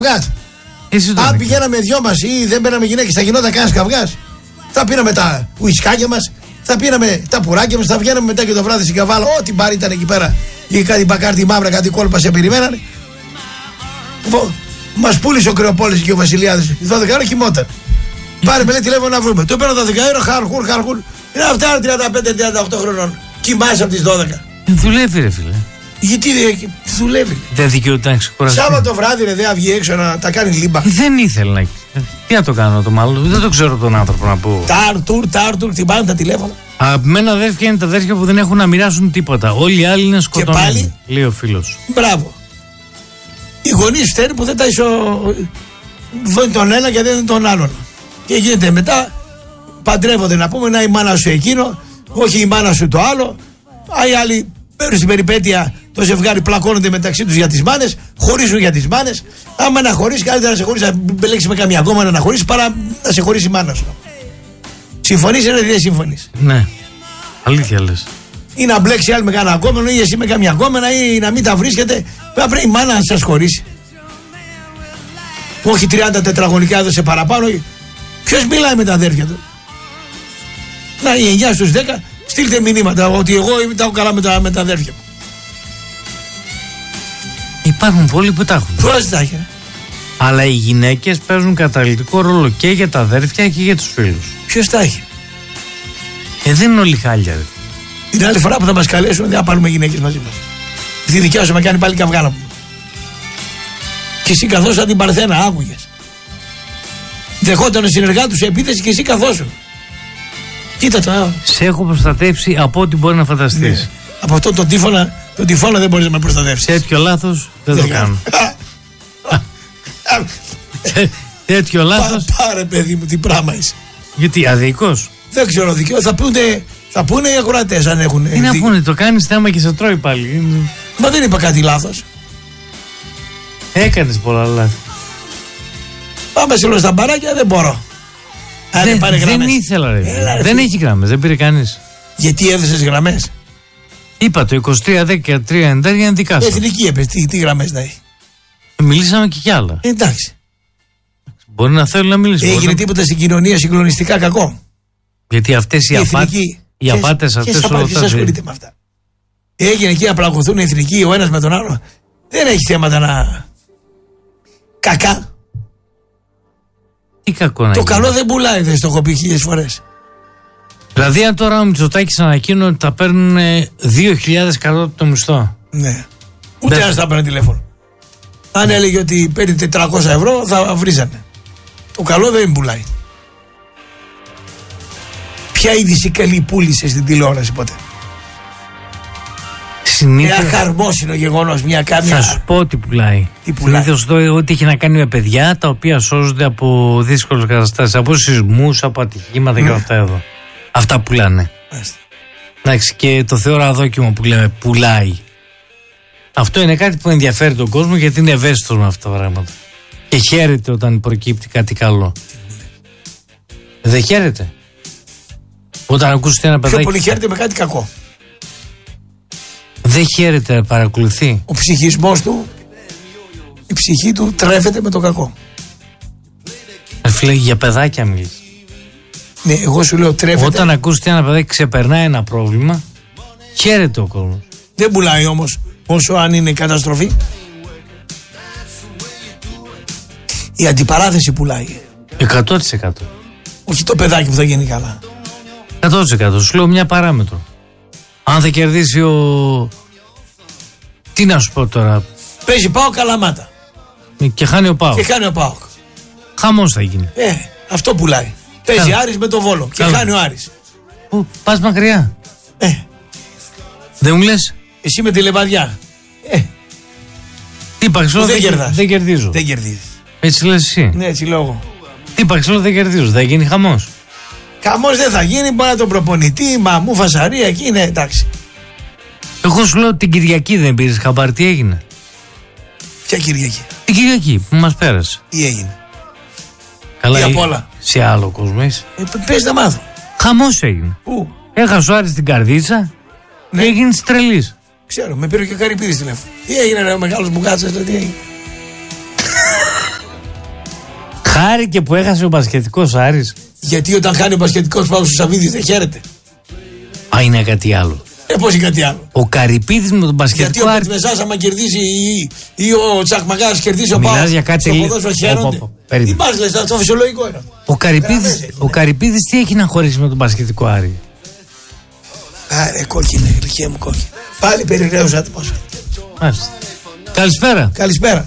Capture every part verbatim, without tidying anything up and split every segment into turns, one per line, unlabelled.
καυγάς. Αν πηγαίναμε δυο μας ή δεν παίρναμε γυναίκες, θα γινόταν κανένας καυγάς. Θα πίναμε τα ουισκάκια μας, θα πίναμε τα πουράκια μας, θα βγαίναμε μετά και το βράδυ στην Καβάλα. Ό,τι μπάρ ήταν εκεί πέρα. Ή κάτι μπακάρτι μαύρα, κάτι κόλπα σε περιμένανε. Μας πούλησε ο Κρεοπόλης και ο Βασιλιάδης. δώδεκα ώρα κοιμόταν. Πάρε με λέει τηλέφωνο να βρούμε. Το παίρνω δώδεκα ώρα, χαρχούρ, χαρχούρ. Είναι αυτά τριάντα πέντε τριάντα οκτώ χρονών. Κοιμάσαι από τις δώδεκα.
Δουλεύει, ρε φίλε.
Γιατί δουλεύει.
Δεν δικαιούται να ξεκουραστεί.
Σάββατο βράδυ ρε, δεν βγει έξω να τα κάνει λίμπα.
Δεν ήθελε να. Τι να το κάνω το μάλλον. Δεν το ξέρω τον άνθρωπο να πω.
Τα Άρτουρ, τα Άρτουρ, χτυπάνε τα τηλέφωνα.
Αγαπημένα αδέρφια είναι τα αδέρφια που δεν έχουν να μοιράσουν τίποτα. Όλοι οι άλλοι είναι σκοτωμένοι. Και πάλι. Λέει ο φίλος.
Μπράβο. Οι γονείς φταίνουν που δεν τα ισο... δεν τον ένα και δεν είναι τον άλλον. Και γίνεται μετά, παντρεύονται να πούμε, να η μάνα σου εκείνο, όχι η μάνα σου το άλλο. Οι άλλοι παίρνουν στην περιπέτεια, το ζευγάρι πλακώνονται μεταξύ τους για τις μάνες, χωρίζουν για τις μάνες. Άμα να χωρίσει, καλύτερα να σε χωρίσει, να μπελέξει με καμία γκόμενα να χωρίσει, παρά να σε χωρίσει η μάνα σου. Συμφωνείς ή δεν συμφωνείς?
Ναι, αλήθεια λες.
Ή να μπλέξει άλλη με κανένα γκόμενο, ή εσύ με καμία γκόμενα, ή να μην τα βρίσκετε. Πρέπει η μάνα να σας χωρίσει. Όχι τριάντα τετραγωνικά έδωσε παραπάνω. Ποιος μιλάει με τα αδέρφια του? Να, οι εννιά στους δέκα στείλτε μηνύματα ότι εγώ τα έχω καλά με τα, με τα αδέρφια μου.
Υπάρχουν πολλοί που τα έχουν.
Πώς τα έχει?
Αλλά οι γυναίκες παίζουν καταλυτικό ρόλο και για τα αδέρφια και για τους φίλους.
Ποιος τα έχει?
Ε, δεν είναι όλοι χάλια, ρε.
Την άλλη φορά που θα μας καλέσουν δεν θα πάρουμε γυναίκες μαζί μας. Τη δικιά σου με κάνει πάλι καυγάνα μου. Και εσύ καθώς σαν την Παρθένα άκουγες. Δεχόταν ο συνεργάτης σου επίθεση και εσύ καθώς. Κοίτα το.
Σε έχω προστατεύσει από ό,τι μπορεί να φανταστείς.
Ναι. Από αυτό το τύφωνα, το τυφώνα δεν μπορείς να με προστατεύσεις.
Τέτοιο λάθος δεν το κάνω. Τέτοιο λάθος.
Πάρε παιδί μου τι πράγμα είσαι.
Γιατί αδίκως?
Δεν ξέρω δικαιό. Θα πούνε, θα πούνε οι ακροατές αν έχουν.
Τι να πούνε, το κάνεις θέμα και σε τρώει πάλι.
Μα δεν είπα κάτι λάθος.
Έκανες πολλά λάθη.
Πάμε σε όλο στα μπαράκια, δεν μπορώ.
Δεν, δεν ήθελα, ρε. Έλα, δεν έχει γραμμές, δεν πήρε κανείς.
Γιατί έδωσες γραμμές?
Είπα το είκοσι τρία δέκα τρία ενενήντα είναι δικά σου.
Εθνική έπαιζε, τι, τι γραμμές να έχει.
Μιλήσαμε και κι άλλα.
Εντάξει.
Μπορεί να θέλω να μιλήσω.
Έγινε να... τίποτα στην κοινωνία συγκλονιστικά κακό?
Γιατί αυτές οι, απάτε, οι απάτες αυτές
όλα αυτά. Ασχολείται με αυτά. Έγινε εκεί να πλακωθούν οι εθνικοί ο ένας με τον άλλο. Δεν έχει θέματα να. Κακά.
Τι κακό να
το
γίνει.
καλό δεν πουλάει, δεν στο έχω πει χίλιες φορές.
Δηλαδή, αν τώρα ο Μητσοτάκης ανακοίνωνε ότι θα παίρνουν δύο χιλιάδες κατώτατο μισθό.
Ναι. Ούτε ένας θα παίρνει τηλέφωνο. Αν έλεγε ότι παίρνει τετρακόσια ευρώ, θα βρίζανε. Το καλό δεν πουλάει. Ποια είδηση καλή πούλησε στην τηλεόραση ποτέ?
Συνήθως...
Ένα χαρμόσυνο γεγονός, μια κάμια.
Θα σου πω ότι πουλάει. Συνήθως το ότι έχει να κάνει με παιδιά τα οποία σώζονται από δύσκολες καταστάσεις, από σεισμούς, από ατυχήματα mm. και αυτά εδώ. Αυτά πουλάνε. Εντάξει, και το θεωρώ αδόκιμο που λέμε πουλάει. Αυτό είναι κάτι που ενδιαφέρει τον κόσμο γιατί είναι ευαίσθητος με αυτά τα πράγματα. Και χαίρεται όταν προκύπτει κάτι καλό. Δεν χαίρεται? Όταν ακούσετε ένα παιδάκι.
Πιο πολύ χαίρεται με κάτι κακό.
Δεν χαίρεται να παρακολουθεί.
Ο ψυχισμός του, η ψυχή του τρέφεται με το κακό.
Φίλε, για παιδάκια μιλείς.
Ναι, εγώ σου λέω τρέφεται.
Όταν ακούσετε ένα παιδάκι ξεπερνάει ένα πρόβλημα, χαίρεται ο κόσμος.
Δεν πουλάει όμως όσο αν είναι καταστροφή. Η αντιπαράθεση πουλάει.
εκατό τοις εκατό.
Όχι το παιδάκι που θα γίνει καλά.
εκατό τοις εκατό. Σου λέω μια παράμετρο. Αν θα κερδίσει ο... Τι να σου πω τώρα.
Παίζει ΠΑΟΚ Καλαμάτα.
Και χάνει ο ΠΑΟΚ.
Και χάνει ο ΠΑΟΚ.
Χαμός θα γίνει.
Ε, αυτό πουλάει. Παίζει Καλά. Άρης με το Βόλο. Και Καλά. Χάνει ο Άρης.
Πού, πας μακριά.
Ε.
Δεν μου λες.
Εσύ με τη Λεβαδιά. Ε.
Τι παξιλό δεν, δεν, δεν κερδίζω.
Δεν κερδίζεις.
Έτσι λες εσύ.
Ναι, έτσι λόγω.
Τι παξιλό δεν κερδίζω. Δεν γίνει χαμός.
Χαμός δεν θα γίνει. Μπορεί να τον προπονητή. Μαμού φασαρία εκεί είναι εντάξει.
Εγώ σου λέω την Κυριακή δεν πήρες χαμπάρι. Τι έγινε?
Ποια Κυριακή?
Την Κυριακή που μας πέρασε.
Τι έγινε?
Καλά,
ή απ' όλα.
Σε άλλο κόσμο είσαι.
Ε, πες να μάθω.
Χαμός έγινε.
Πού?
Έχασε ο Άρης την καρδίτσα. Ναι. Και έγινε τρελής.
Ξέρω, με πήρε και ο Καρυπίδης τηλέφωνο. Τι έγινε, ρε, ο μεγάλος μου κάτσας, τι έγινε?
Χάρηκε που έχασε ο μπασκετικός Άρης.
Γιατί όταν χάνει ο μπασκετικός Πάος ο Σαββίδης δεν χαίρεται.
Α, είναι κάτι άλλο.
Ε, πώς είναι κάτι άλλο.
Ο Καρυπίδης με τον μπασκετικό
Άρη. Γιατί ο Πετμεζάς άμα κερδίσει ή, ή ο Τσακμαγάς κερδίσει ο Πάος.
Μιλάς για κάτι
τελείως. Τι μας λες, αυτό φυσιολογικό είναι.
Ο Καρυπίδης, ο Καρυπίδης τι έχει να χωρίσει με τον μπασκετικό Άρη.
Άρε κόκκινη, ηλικία μου κόκκινη. Πάλι περιραίος άτμος.
Μάλιστα. Καλησπέρα.
Καλησπέρα.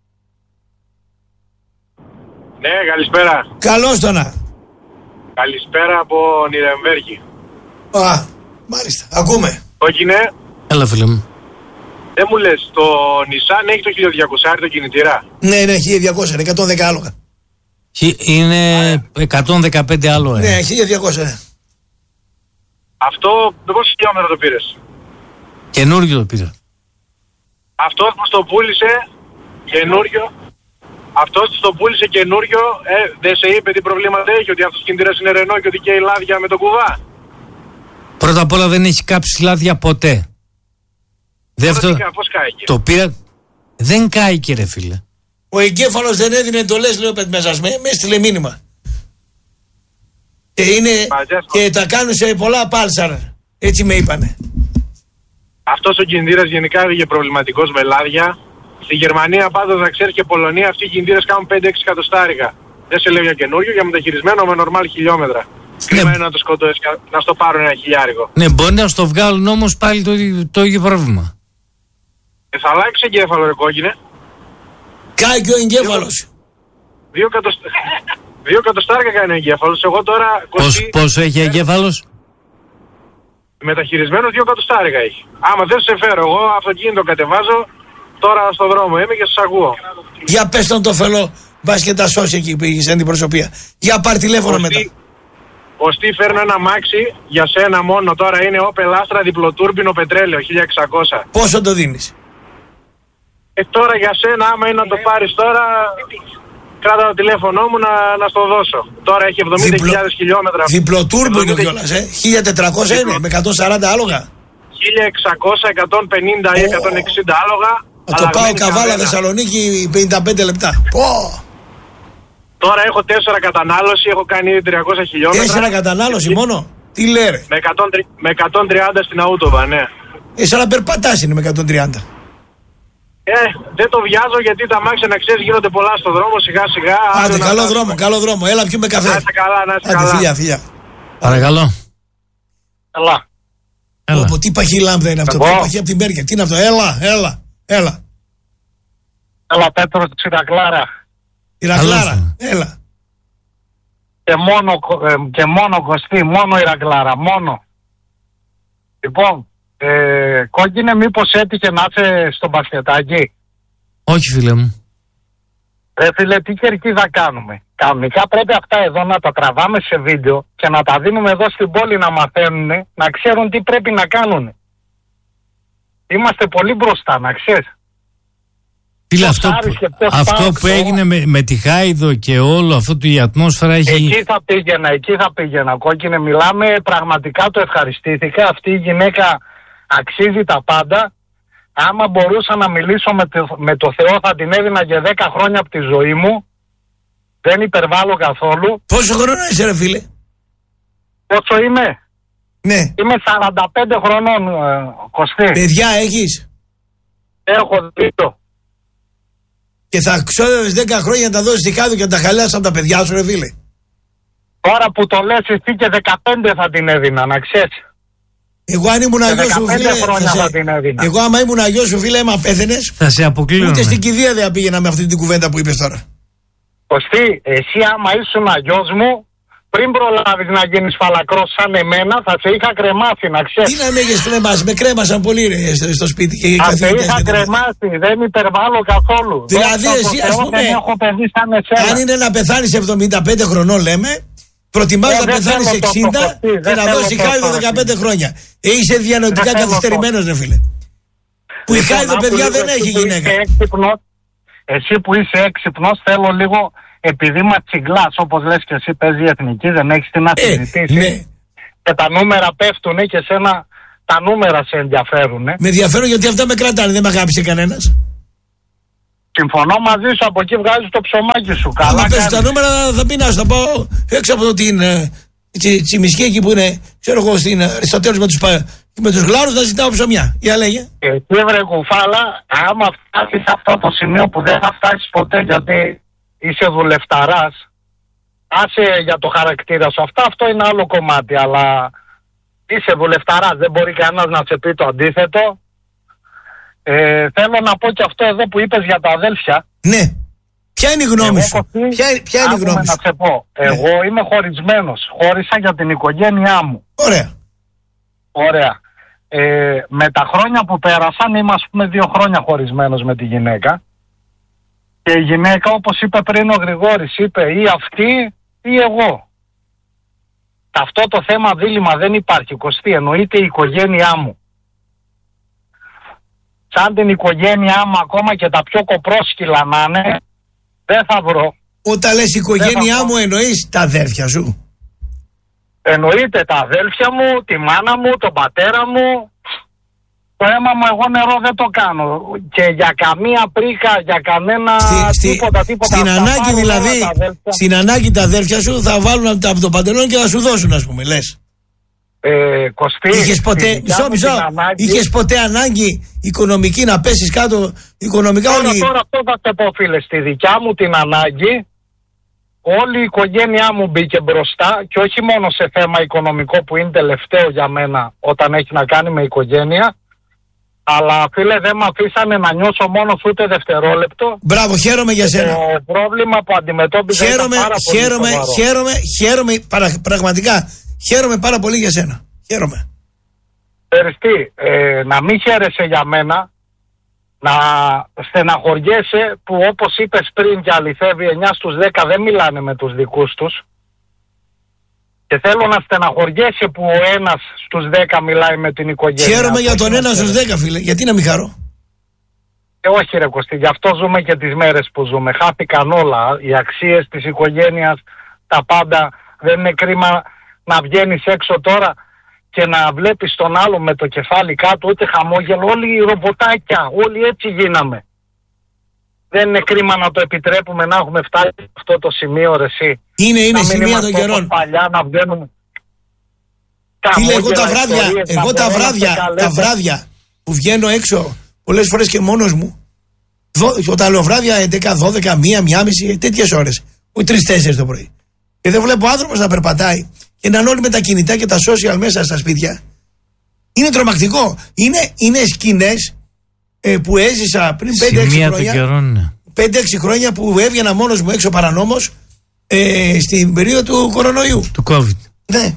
Ναι, καλησπέρα.
Καλώς το να.
Καλησπέρα από Νιρεμβέργη.
Α, μάλιστα. Ακούμε.
Κόκκινε.
Έλα φίλε μου.
Δεν μου λες, το Nissan έχει το χίλια διακόσια το κινητήρα.
Ναι, ναι, χίλια διακόσια, εκατόν δέκα άλογα.
Είναι εκατόν δεκαπέντε άλογα.
Ναι, χίλια διακόσια, ναι.
Αυτό, με πόσο χιλιόμετρα το πήρες?
Καινούργιο το πήρα.
Αυτός που στο πούλησε καινούριο, αυτός που στο πούλησε καινούριο, ε, δεν σε είπε τι προβλήματα έχει, ότι αυτός κινητήρας είναι Renault και ότι καίει λάδια με το κουβά?
Πρώτα απ' όλα δεν έχει κάψει λάδια ποτέ. Δεύτερο,
πώς κάηκε?
Το πήρα, δεν κάηκε ρε φίλε.
Ο εγκέφαλος δεν έδινε εντολές, λέει ο Πετμέζας, με, με έστειλε μήνυμα. Και, είναι, και τα κάνουν σε πολλά πάλσαρ, έτσι με είπανε.
Αυτός ο κινητήρας γενικά είναι προβληματικός με λάδια. Στη Γερμανία πάντως να ξέρεις και Πολωνία αυτοί οι κινητήρες κάνουν πέντε έξι εκατοστάρικα. Δεν σε λέω για καινούριο, για μεταχειρισμένο με νορμάλ χιλιόμετρα. Κρίμα ναι. Είναι να το σκοτώσεις, να στο πάρουν ένα χιλιάρικο.
Ναι, μπορεί να στο βγάλουν όμως πάλι το, το ίδιο πρόβλημα.
Ε, θα αλλάξει εγκέφαλο ρε κόκκινε.
Κάει και ο εγκέφαλος.
Δύο, κατοσ... δύο εκατοστάρικα κάνει ο εγκέφαλος. Εγώ τώρα...
Πώς, πόσο έχει εγκέφαλος?
Μεταχειρισμένος δύο εκατοστάρικα έχει. Άμα δεν σε φέρω, εγώ αυτοκίνητο κατεβάζω, τώρα στον δρόμο είμαι και σας ακούω.
Για πες τον το φελό, μπας και τα σώσει εκεί που είχες αντιπροσωπεία. Για πάρ' τηλέφωνο μετά.
Ο Στή φέρνω ένα μάξι, για σένα μόνο τώρα είναι Opel Astra διπλοτούρμπινο πετρέλαιο χίλια εξακόσια.
Πόσο το δίνεις?
Ε, τώρα για σένα άμα είναι να το πάρεις τώρα, κράτα το τηλέφωνο μου να, να στο δώσω. Τώρα έχει εβδομήντα χιλιάδες χιλιόμετρα.
Διπλοτούρμπο είναι κιόλας, ε. χίλια τετρακόσια είναι, με εκατόν σαράντα άλογα.
χίλια εξακόσια, εκατόν πενήντα ή εκατόν εξήντα άλογα.
Θα το πάω Καβάλα Θεσσαλονίκη πενήντα πέντε λεπτά. Oh.
Τώρα έχω τέσσερα κατανάλωση, έχω κάνει ήδη τριακόσια χιλιόμετρα.
Τέσσερα κατανάλωση μόνο. Τι λέρε.
Με εκατόν τριάντα στην Αούτοβα, ναι.
Εσύ να περπατάς είναι με εκατόν τριάντα.
Ε, δεν το βιάζω γιατί τα μάξια να ξέρεις γίνονται πολλά στον δρόμο σιγά σιγά.
Άντε, καλό να... δρόμο, καλό δρόμο. Έλα πιούμε καφέ.
Να είστε καλά, να είστε καλά.
Άντε, φιλιά, φιλιά.
Παρακαλώ.
Έλα.
Έλα.
Οπό, τι παχύ λάμπδα είναι αυτό. Τι παχύ από την Μέρκελ. Τι είναι αυτό. Έλα, έλα, έλα.
Έλα, Πέτρος της Ηρακλάρα.
Ηρακλάρα, έλα.
Και μόνο, και μόνο Κωστή, μόνο Ηρακλάρα, μόνο. Λοιπόν, ε, κόκκινε μήπως έτυχε να είσαι στο μπασκετάκι?
Όχι φίλε μου.
Ρε φίλε, τι κερκίδα κάνουμε? Κανονικά πρέπει αυτά εδώ να τα τραβάμε σε βίντεο και να τα δίνουμε εδώ στην πόλη να μαθαίνουν, να ξέρουν τι πρέπει να κάνουν. Είμαστε πολύ μπροστά, να ξέρεις.
Φίλε, αυτό, που, αυτό που έγινε με, με τη Χάιδο και όλο αυτό η ατμόσφαιρα έχει...
Εκεί θα πήγαινα, εκεί θα πήγαινα κόκκινε. Μιλάμε, πραγματικά το ευχαριστήθηκα. Αυτή η γυναίκα αξίζει τα πάντα. Άμα μπορούσα να μιλήσω με το, με το Θεό θα την έδινα για δέκα χρόνια από τη ζωή μου. Δεν υπερβάλλω καθόλου.
Πόσο χρόνο είσαι ρε φίλε?
Πόσο είμαι?
Ναι.
Είμαι σαράντα πέντε χρονών, Κωστή.
Παιδιά έχεις?
Έχω δύο.
Και θα ξόδευες δέκα χρόνια να τα δώσεις στη Χάιδο και να τα χαλάσεις από τα παιδιά σου ρε φίλε.
Τώρα που το λες εσύ και δεκαπέντε θα την έδινα, να ξέρεις.
Εγώ αν ήμουν αγιός σου φίλε, θα σε... εγώ άμα ήμουν αγιός σου φίλε, άμα πέθαινες,
θα σε αποκλείω.
Ούτε στην κηδεία δεν πήγαινα με αυτή την κουβέντα που είπες τώρα.
Κωστή, εσύ άμα ήσουν αγιός μου, πριν προλάβεις να γίνεις φαλακρός σαν εμένα, θα σε είχα κρεμάσει, να ξέρεις.
Τι να με έχεις κρεμάσει, με κρέμασαν πολύ ρε στο, στο σπίτι. Και
θα σε είχα κρεμάσει, δεν υπερβάλλω καθόλου.
Δηλαδή εσύ ας πούμε, αν είναι να πεθάνεις εβδομήντα πέντε χρονών λέμε, προτιμάς ε, να πεθάνεις εξήντα και να δώσεις Χάιδο δεκαπέντε χρόνια. Ε, είσαι διανοητικά καθυστερημένος ρε φίλε. Που η Χάιδο παιδιά δεν έχει γυναίκα.
Εσύ που είσαι έξυπνος θέλω λίγο... Επειδή ματσιγκλάς, όπως λες και εσύ, παίζει η εθνική, δεν έχεις τι να συζητήσεις.
Ε, ναι.
Και τα νούμερα πέφτουνε και σένα τα νούμερα σε ενδιαφέρουνε.
Με ενδιαφέρον γιατί αυτά με κρατάνε, δεν με αγάπησε κανένας.
Συμφωνώ μαζί σου, από εκεί βγάζεις το ψωμάκι σου. Καλά.
Αν πέσουν τα νούμερα θα πει να σου τα πάω έξω από την ε, τσι, Τσιμισκή εκεί που είναι, ξέρω εγώ, στην Αριστοτέλους με τους, με τους γλάρους να ζητάω ψωμιά. Για λέγε.
Εσύ βρε κουφάλα, άμα φτάσεις σε αυτό το σημείο που δεν θα φτάσεις ποτέ γιατί είσαι δουλευταράς, άσε για το χαρακτήρα σου. Αυτά, αυτό είναι άλλο κομμάτι, αλλά είσαι δουλευταράς, δεν μπορεί κανένας να σε πει το αντίθετο. Ε, θέλω να πω και αυτό εδώ που είπες για τα αδέλφια.
Ναι. Ποια είναι η γνώμη
εγώ,
σου? Ποια, ποια είναι η γνώμη σου?
Να σε πω. Ναι. Εγώ είμαι χωρισμένος. Χώρισα για την οικογένειά μου.
Ωραία.
Ωραία. Ε, με τα χρόνια που πέρασαν, είμαι ας πούμε δύο χρόνια χωρισμένος με τη γυναίκα. Και η γυναίκα, όπως είπε πριν ο Γρηγόρης, είπε ή αυτή ή εγώ. Αυτό το θέμα δίλημμα δεν υπάρχει, Κωστή, εννοείται η οικογένειά μου. Σαν την οικογένειά μου, ακόμα και τα πιο κοπρόσκυλα να είναι, δεν θα βρω.
Όταν λες οικογένειά μου εννοείς τα αδέρφια σου?
Εννοείται τα αδέλφια μου, τη μάνα μου, τον πατέρα μου. Το αίμα μου εγώ νερό δεν το κάνω. Και για καμία πρίκα, για κανένα
στη,
τίποτα, τίποτα.
Στην ανάγκη δηλαδή, στην ανάγκη τα αδέλφια σου θα βάλουν από το παντελόνι και θα σου δώσουν, ας πούμε, λες.
Ε, Κωστή,
είχες ποτέ, μισό, μισό, είχες ποτέ ανάγκη οικονομική να πέσεις κάτω οικονομικά?
Τώρα,
όλοι...
τώρα αυτό θα σε πω, φίλε, στη δικιά μου την ανάγκη όλη η οικογένειά μου μπήκε μπροστά και όχι μόνο σε θέμα οικονομικό που είναι τελευταίο για μένα όταν έχει να κάνει με οικογένεια, αλλά φίλε δεν με αφήσανε να νιώσω μόνος ούτε δευτερόλεπτο.
Μπράβο, χαίρομαι για σένα.
Το πρόβλημα που αντιμετώπιζα
χαίρομαι,
ήταν πάρα πολύ
χαίρομαι,
σοβαρό.
χαίρομαι, χαίρομαι, παρα, πραγματικά χαίρομαι πάρα πολύ για σένα. Χαίρομαι.
Περιστή, ε, να μην χαίρεσαι για μένα, να στεναχωριέσαι που όπως είπες πριν και αληθεύει εννιά στους δέκα δεν μιλάνε με τους δικούς τους. Και θέλω να στεναχωριέσαι που ο ένας στους δέκα μιλάει με την οικογένεια.
Χαίρομαι για τον ένα στους δέκα, φίλε. Γιατί να μην χαρώ?
Ε, όχι ρε Κωστή, γι' αυτό ζούμε και τις μέρες που ζούμε. Χάθηκαν όλα. Οι αξίες της οικογένειας, τα πάντα. Δεν είναι κρίμα να βγαίνεις έξω τώρα και να βλέπεις τον άλλο με το κεφάλι κάτω, ούτε χαμόγελο. Όλοι οι ρομποτάκια, όλοι έτσι γίναμε. Δεν είναι κρίμα να το επιτρέπουμε να έχουμε φτάσει σε αυτό το σημείο, ρε εσύ?
Είναι, είναι σημεία των καιρών.
Παλιά να βγαίνουμε.
Φίλε, εγώ τα βράδια, εγώ τα βράδια, τα βράδια που βγαίνω έξω πολλές φορές και μόνος μου, όταν λέω βράδια έντεκα, δώδεκα, μία, μία μισή, τέτοιες ώρες, όχι τρεις τέσσερις το πρωί. Και δεν βλέπω άνθρωπος να περπατάει και να είναι όλοι με τα κινητά και τα social μέσα στα σπίτια. Είναι τρομακτικό. Είναι, είναι σκηνές ε, που έζησα πριν πέντε έξι χρόνια. πέντε έξι χρόνια που έβγαινα μόνος μου έξω παρανόμως ε, στην περίοδο του κορονοϊού.
Του COVID.
Ναι.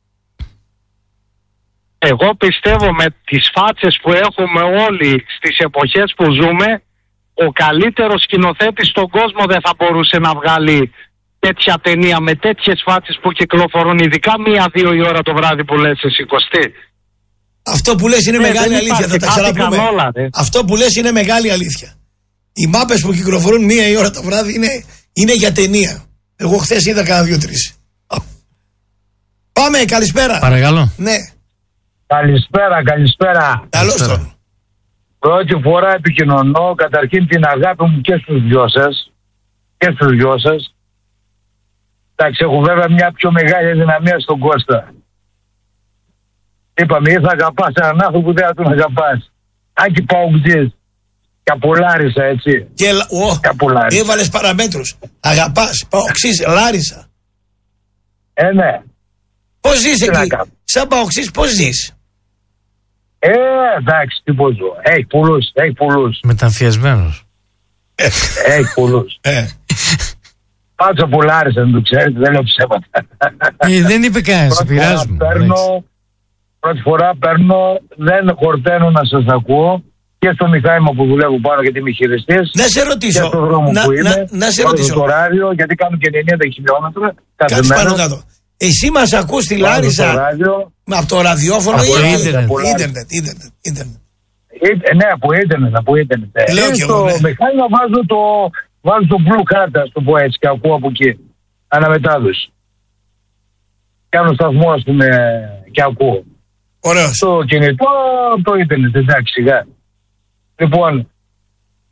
Εγώ πιστεύω με τις φάτσες που έχουμε όλοι στις εποχές που ζούμε, ο καλύτερος σκηνοθέτης στον κόσμο δεν θα μπορούσε να βγάλει τέτοια ταινία με τέτοιες φάτσες που κυκλοφορούν, ειδικά μία-δύο η ώρα το βράδυ που λες εσύ, Κωστή.
Αυτό που λες είναι
ναι,
μεγάλη αλήθεια, θα τα ξαναπούμε. Όλα, Αυτό που λες είναι μεγάλη αλήθεια. Οι μάπες που κυκλοφορούν μία η ώρα το βράδυ είναι, είναι για ταινία. Εγώ χθες είδα κάνα δύο-τρεις. Πάμε, καλησπέρα.
Παρακαλώ.
Ναι.
Καλησπέρα, καλησπέρα.
Καλώς τον.
Πρώτη φορά επικοινωνώ, καταρχήν την αγάπη μου και στους δυο σας. Και στους δυο σας. Εντάξει, έχω βέβαια μια πιο μεγάλη δυναμία στον Κώστα. Είπαμε, ή θα αγαπάς έναν άνθρωπο που δεν θα τον αγαπάς. Άκη Παουγκτζής. Και από Λάρισα, έτσι.
Και, ο,
και από Λάρισα.
Έβαλες παραμέτρους. Αγαπάς, Παοξής, Λάρισα.
Ε, ναι.
Πώς ζεις εκεί, σαν Παοξής, πώς ζεις?
Ε, εντάξει, τι πω ζω. Έχει πολλούς, έχει πολλούς.
Μεταμφιασμένος.
Έχει πολλούς. Πάτσο από Λάρισα, δεν το ξέρετε, δεν λέω ψέματα.
Ε, δεν είπε κανένας, πειράζουμε.
Πρώτη φορά παίρνω, δεν χορταίνω να σας ακούω. Και στο μηχάνημα που δουλεύω πάνω γιατί είμαι χειριστής.
Να σε ρωτήσω.
Και στο δρόμο
να,
που είμαι.
Να, να σε ρωτήσω.
Στο ράδιο, γιατί κάνω και ενενήντα χιλιόμετρα.
Κάτσε πάνω κάτω. Εσύ μας ακούς στη Λάρισα από το ραδιόφωνο ή
από
ίντερνετ?
Ίντερνετ,
ίντερνετ.
Ναι, από ίντερνετ, από ίντερνετ.
Λέω και
στο
εγώ, ναι.
μηχάνημα βάζω το, βάζω το blue card, το πω έτσι, και ακούω από εκεί. Αναμετάδοση. Κάνω σταθμό, ας πούμε, και ακούω.
Ωραίος.
Στο κινητό, το ίντερνετ, εντάξει, σιγά. Λοιπόν,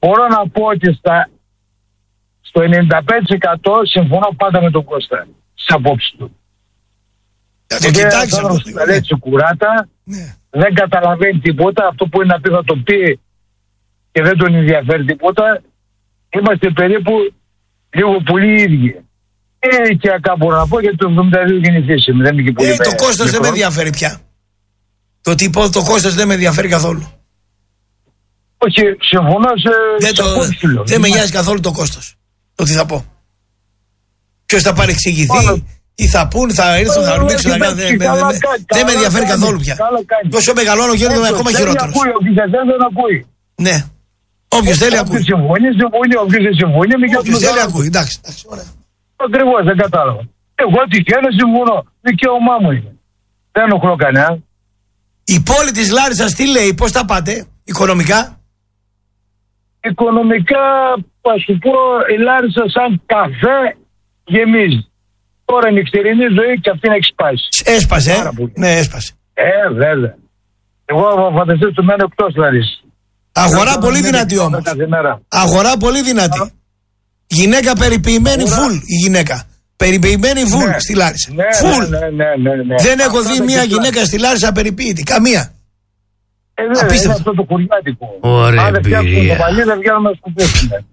μπορώ να πω ότι στα, στο ενενήντα πέντε τοις εκατό συμφωνώ πάντα με τον Κώστα στις απόψεις του.
Θα το κοιτάξει αυτό.
Θα λέει τσικουράτα, ναι. Δεν καταλαβαίνει τίποτα, αυτό που είναι να πει θα το πει και δεν τον ενδιαφέρει τίποτα. Είμαστε περίπου λίγο πολύ ίδιοι. Ε, οικιακά μπορώ να πω, γιατί το εβδομήντα δύο γεννηθήσαμε. Δεν είναι και πολύ
ε, το κόστος δεν με ενδιαφέρει πια. Το τύπο, το κόστος δεν με ενδιαφέρει καθόλου.
Όχι, συμφωνώ σε...
Δεν, το, δεν, δεν με νοιάζει καθόλου το κόστος. Το τι θα πω. Ποιος θα παρεξηγηθεί, τι θα πούν, θα έρθουν, θα ορμήξουν, θα κάνουν. Δεν με ενδιαφέρει καθόλου πια. Όσο μεγαλώνω γίνομαι ακόμα χειρότερος.
Δεν ακούει.
Ναι. Όποιος θέλει ακούει.
Όποιος συμφωνεί, συμφωνεί. Όποιος συμφωνεί, μην
Όποιος θέλει ακούει. Εντάξει, ωραία.
Ακριβώς, δεν κατάλαβα. Εγώ τυχαίνω συμφωνώ. Δικαίωμά μου είναι. Δεν ενοχλώ κανένα.
Η πόλη της Λάρισσας τι λέει, πώς τα πάτε, οικονομικά?
Οικονομικά, θα σου πω, η Λάρισα σαν καφέ γεμίζει. Τώρα η νυχτερινή ζωή και αυτή να έχει σπάσει.
Έσπασε, ε? Ναι, έσπασε.
Ε, βέβαια. Εγώ φανταστείτε του μένω εκτός Λάρισσας.
Αγορά πολύ δυνατή όμως. Αγορά πολύ δυνατή. Γυναίκα περιποιημένη φουλ η γυναίκα. Περιποιημένη φουλ ναι, στη Λάρισα.
Ναι,
φουλ.
Ναι, ναι, ναι, ναι, ναι.
Δεν έχω Αυτά δει μια γυναίκα στη Λάρισα περιποίητη. Καμία.
Ε, βέβαια, απίστευτο. Είναι αυτό το κουριάτικο.
Ωραία
Αν δεν φτιάξουμε το παλί, δεν βγαίνουμε να σκουπίσουμε.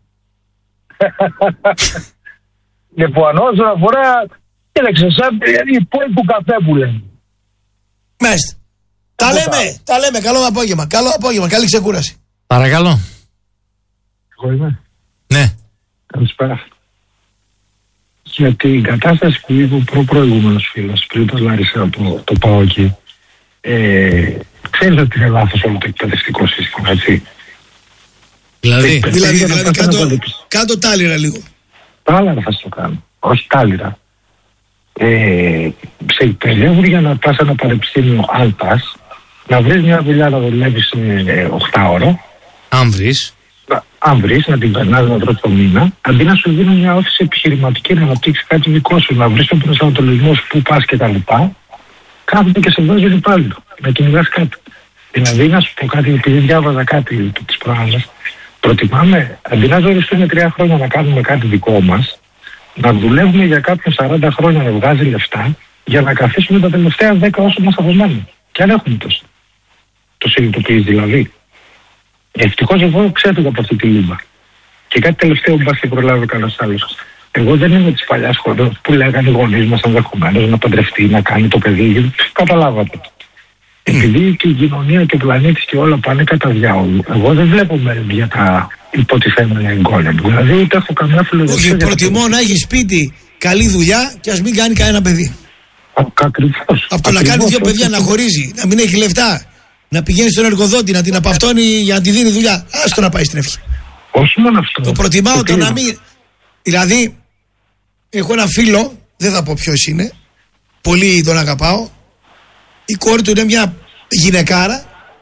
Λοιπόν, όσον αφορά, κοίταξε, σαν η πόλη του καφέ που λένε.
Μάλιστα. Τα λέμε, τα λέμε. Καλό απόγευμα. Καλό απόγευμα. Καλή ξεκούραση.
Παρακαλώ.
Εγώ είμαι.
Ναι.
Καλησπέρα. Για την κατάσταση που είπε ο προ προηγούμενος φίλος πριν το Λάρισα από το ΠΑΟΚι, ε, ξέρεις ότι είναι λάθος όλο το εκπαιδευτικό σύστημα, έτσι.
Δηλαδή,
ε, δηλαδή, δηλαδή κάτω, κάτω τάλιρα λίγο.
Τάλιρα θα στο κάνω, όχι τάλιρα. Ε, σε εκπαιδεύουν για να πας ένα πανεπιστήμιο, αν πας, να βρεις μια δουλειά να δουλεύεις ε, οκτώ ώρο.
Αν βρεις.
Αν βρεις, να την περνάς να τρως το μήνα, αντί να σου δίνουν μια όθηση επιχειρηματική να αναπτύξεις κάτι δικό σου, να βρεις τον προσανατολισμό σου που πας και τα λοιπά, κάθονται και σε βάζουν υπάλληλο, να κυνηγάς κάτι. Δηλαδή, να σου πω κάτι, επειδή διάβαζα κάτι τις προάλλες, προτιμάμε, αντί να ζοριστούμε τρία χρόνια να κάνουμε κάτι δικό μας, να δουλεύουμε για κάποιον σαράντα χρόνια να βγάζει λεφτά, για να καθίσουμε τα τελευταία δέκα όσο μας απομένουν. Και αν έχουμε τόσο. Το συνειδητοποιείς δηλαδή. Ευτυχώς εγώ ξέφυγα από αυτή τη λίμπα. Και κάτι τελευταίο που μπας και προλάβει κανένας άλλος. Εγώ δεν είμαι της παλιάς σχολής που λέγανε οι γονείς μας ενδεχομένως να παντρευτεί, να κάνει το παιδί. Καταλάβατε. Επειδή και η κοινωνία και ο πλανήτης και όλα πάνε κατά διάολου, εγώ δεν βλέπω για τα υποτιθέμενα εγγόνια μου. Δηλαδή ούτε έχω καμιά φιλοδοξία.
Όχι, προτιμώ να έχει σπίτι, καλή δουλειά και ας μην κάνει κανένα παιδί.
Ακριβώς.
Από το να κάνει δύο παιδιά, να χωρίζει, να μην έχει λεφτά. Να πηγαίνει στον εργοδότη, να την απαυτώνει για να τη δίνει δουλειά. Άστο να πάει στην ευχή.
Όχι μόνο αυτό.
Το προτιμάω το, το να μην. Δηλαδή, έχω ένα φίλο, δεν θα πω ποιος είναι, πολύ τον αγαπάω. Η κόρη του είναι μια γυναικάρα,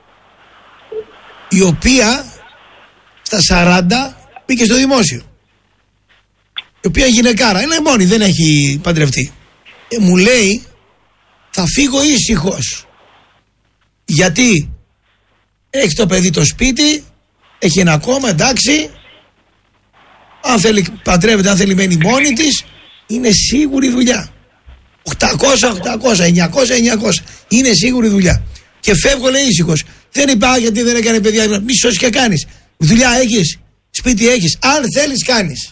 η οποία στα σαράντα μπήκε στο δημόσιο. Η οποία γυναικάρα, είναι μόνη, δεν έχει παντρευτεί. Και μου λέει, θα φύγω ήσυχος. Γιατί έχει το παιδί το σπίτι, έχει ένα κόμμα, εντάξει, αν θέλει παντρεύεται, αν θέλει μένει μόνη της, είναι σίγουρη δουλειά. οκτακόσια, οκτακόσια, εννιακόσια, εννιακόσια, είναι σίγουρη δουλειά. Και φεύγω, λέει, ήσυχος. Δεν υπάρχει γιατί δεν έκανε παιδιά, μη σώσεις και κάνεις. Δουλειά έχεις, σπίτι έχεις, αν θέλεις κάνεις.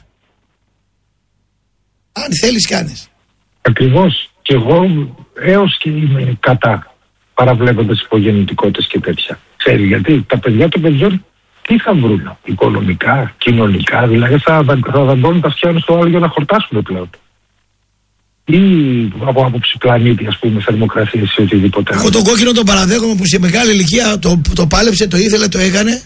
Αν θέλεις κάνεις.
Ακριβώς. Και εγώ έως και είμαι κατά παραβλέποντας υπογεννητικότητες και τέτοια. Ξέρει γιατί τα παιδιά των παιδιών τι θα βρουν, οικονομικά, κοινωνικά, δηλαδή θα δαγκώνουν τα αυτιά στο άλλο για να χορτάσουν πλέον. Ή από άποψη πλανήτη, ας πούμε, θερμοκρασίες ή οτιδήποτε.
Εγώ τον κόκκινο τον παραδέχομαι που σε μεγάλη ηλικία το, το πάλεψε, το ήθελε, το έκανε.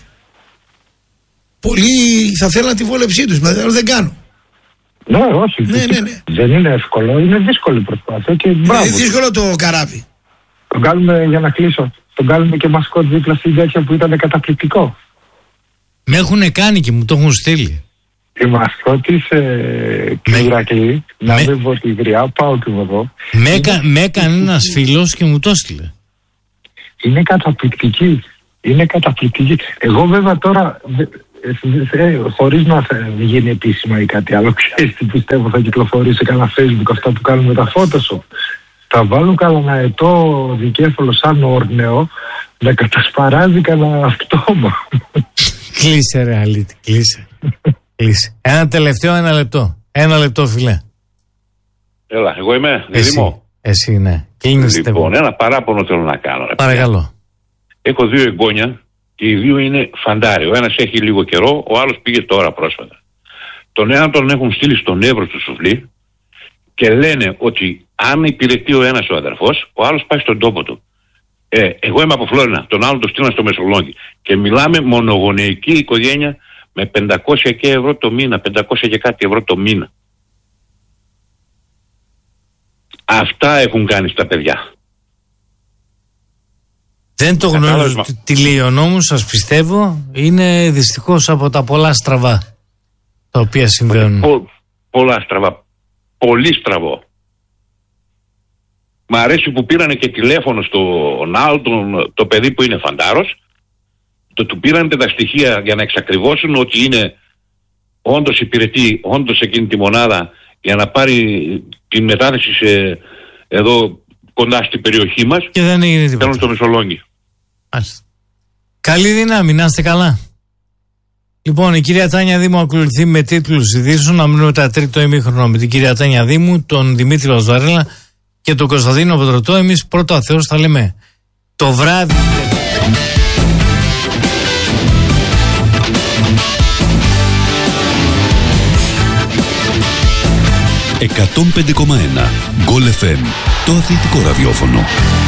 Πολλοί θα θέλουν τη βόλεψή τους, αλλά δεν κάνω.
Ναι, όχι.
Ναι, ναι, ναι.
Δεν είναι εύκολο, είναι δύσκολη προσπάθεια και μπράβο.
Είναι δύσκολο το καράβι.
Τον κάνουμε, για να κλείσω, τον κάνουμε και μασκότ δίπλα στην τέτοια που ήταν καταπληκτικό.
Με έχουν κάνει και μου το έχουν στείλει.
Η μασκότης ε, Ηρακλή, να με... μην πω τη γριά, πάω και εγώ.
Με, είναι... με έκανε ένας φίλος και μου το στείλε.
Είναι καταπληκτική. Είναι καταπληκτική. Εγώ βέβαια τώρα χωρίς να θα γίνει επίσημα ή κάτι άλλο, ξέρεις τι πιστεύω θα κυκλοφορήσει σε κανένα Facebook αυτά που κάνουν με τα Photoshop. Θα βάλουν κανένα ετώ δικέφαλο σαν όρνεο να κατασπαράζει κανένα αυτόμα.
Κλείσε ρε Αλήτη, κλείσε. Κλείσε. Ένα τελευταίο, ένα λεπτό. Ένα λεπτό, φιλέ.
Έλα, εγώ είμαι Δήμο.
Εσύ, ναι. Κλείνεστε.
Λοιπόν, ένα παράπονο θέλω να κάνω. Ρε,
παρακαλώ.
Έχω δύο εγγόνια και οι δύο είναι φαντάρι. Ο ένας έχει λίγο καιρό, ο άλλος πήγε τώρα πρόσφατα. Τον έναν τον έχουν στείλει στον Εύρο του Σουφλί και λένε ότι αν υπηρετεί ο ένας ο αδερφός, ο άλλος πάει στον τόπο του. Ε, εγώ είμαι από Φλόρινα, τον άλλον τον στείλαν στο Μεσολόγγι. Και μιλάμε μονογονεϊκή οικογένεια με πεντακόσια και ευρώ το μήνα, πεντακόσια και κάτι ευρώ το μήνα. Αυτά έχουν κάνει στα παιδιά.
Δεν το γνωρίζω. Τη λέει ο νόμος, σας πιστεύω, είναι δυστυχώς από τα πολλά στραβά τα οποία συμβαίνουν.
Πο, πολλά στραβά. Πολύ στραβό. Μ' αρέσει που πήρανε και τηλέφωνο στον άλλο, τον, το παιδί που είναι φαντάρος, το του πήρανε τα στοιχεία για να εξακριβώσουν ότι είναι όντως υπηρετεί, όντως εκείνη τη μονάδα για να πάρει την μετάθεση σε, εδώ κοντά στην περιοχή μας
και δεν έγινε τίποτα.
Θέλουν στο Μεσολόγγι.
Καλή δύναμη, να είστε καλά. Λοιπόν, η κυρία Τάνια Δήμου ακολουθεί με τίτλους ειδήσεων. Να μείνουμε τα τρίτο ημίχρονο με την κυρία Τάνια Δήμου, τον Δημήτρη Βαζαρέλα και τον Κωνσταντίνο Πετρωτό. Εμείς πρώτα ο Θεός θα λέμε το βράδυ.
εκατόν πέντε κόμμα ένα Γκολ εφ εμ, το αθλητικό ραδιόφωνο.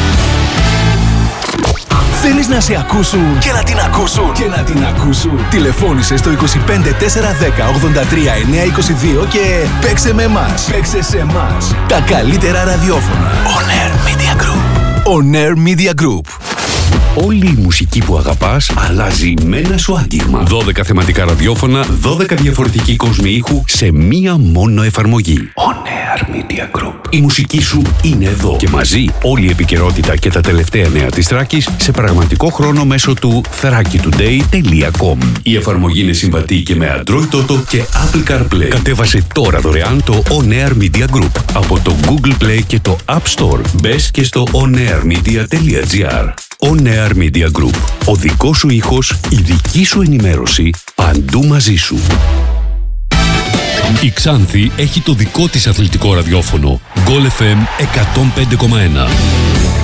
Θέλεις να σε ακούσουν και να την ακούσουν και να την ακούσουν. Τηλεφώνησε στο είκοσι πέντε τέσσερα δέκα ογδόντα τρία εννιακόσια είκοσι δύο και παίξε με εμάς. Παίξε σε εμάς. Τα καλύτερα ραδιόφωνα. On Air Media Group. On Air Media Group.
Όλη η μουσική που αγαπάς αλλάζει με ένα σου άγγιγμα. δώδεκα θεματικά ραδιόφωνα, δώδεκα διαφορετικοί κόσμοι ήχου σε μία μόνο εφαρμογή. On Air Media Group. Η μουσική σου είναι εδώ και μαζί όλη η επικαιρότητα και τα τελευταία νέα της Θράκης σε πραγματικό χρόνο μέσω του θράκη τουντέι τελεία κομ. Η εφαρμογή είναι συμβατή και με Android Auto και Apple CarPlay. Κατέβασε τώρα δωρεάν το On Air Media Group από το Google Play και το App Store. Μπες και στο onairmedia τελεία gr. On Air Media Group. Ο δικός σου ήχος, η δική σου ενημέρωση, παντού μαζί σου. Η Ξάνθη έχει το δικό της αθλητικό ραδιόφωνο. Γκολ εφ εμ εκατόν πέντε κόμμα ένα.